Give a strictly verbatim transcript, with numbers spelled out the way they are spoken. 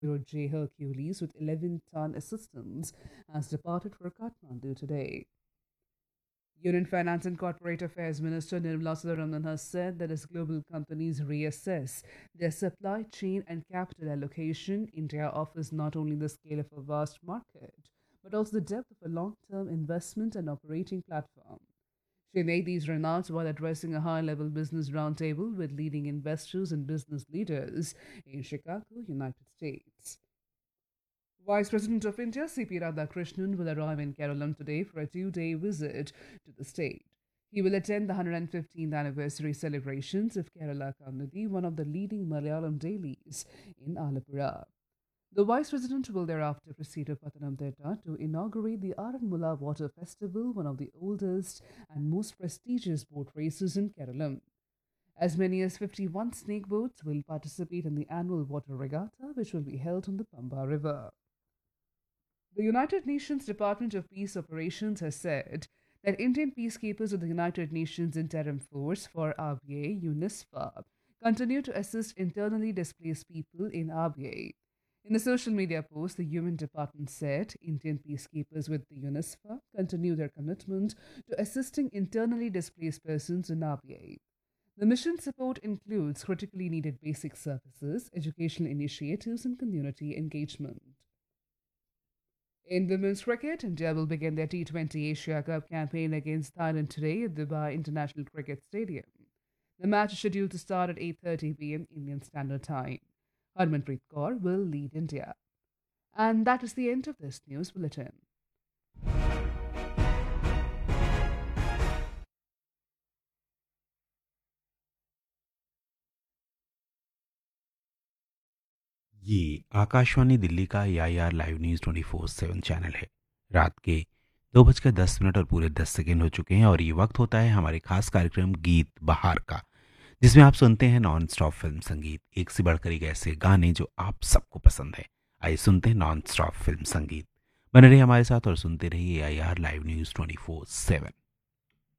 J Hercules with eleven ton assistance has departed for Kathmandu today. Union Finance and Corporate Affairs Minister Nirmala Sitharaman has said that as global companies reassess their supply chain and capital allocation, India offers not only the scale of a vast market, but also the depth of a long term investment and operating platform. She made these remarks while addressing a high level business roundtable with leading investors and business leaders in Chicago, United States. Vice President of India C P Radhakrishnan will arrive in Kerala today for a two day visit to the state. He will attend the one hundred fifteenth anniversary celebrations of Kerala Kaunadi, one of the leading Malayalam dailies in Alappuzha. The Vice President will thereafter proceed to Pathanamthitta to inaugurate the Aranmula Water Festival, one of the oldest and most prestigious boat races in Kerala. As many as fifty-one snake boats will participate in the annual water regatta, which will be held on the Pamba River. The United Nations Department of Peace Operations has said that Indian peacekeepers of the United Nations Interim Force for R B A, UNISFA, continue to assist internally displaced people in R B A. In a social media post, the U N department said Indian peacekeepers with the UNISFA continue their commitment to assisting internally displaced persons in R B A. The mission support includes critically needed basic services, educational initiatives, and community engagement. In women's cricket, India will begin their T twenty Asia Cup campaign against Thailand today at Dubai International Cricket Stadium. The match is scheduled to start at eight thirty p m Indian Standard Time. Harmanpreet Kaur will lead India. And that is the end of this news bulletin. ये आकाशवाणी दिल्ली का या are live news twenty four seven channel है। रात के दो बजकर दस minute और पूरे दस सेकेंड हो चुके हैं और ये वक्त होता है हमारे खास कार्यक्रम गीत बहार का, जिसमें आप सुनते हैं नॉन स्टॉप फिल्म संगीत, एक से बढ़कर एक ऐसे गाने जो आप सबको पसंद है। आइए सुनते हैं नॉन स्टॉप फिल्म संगीत। बने रहिए हमारे साथ और सुनते रहिए I R live news twenty four seven.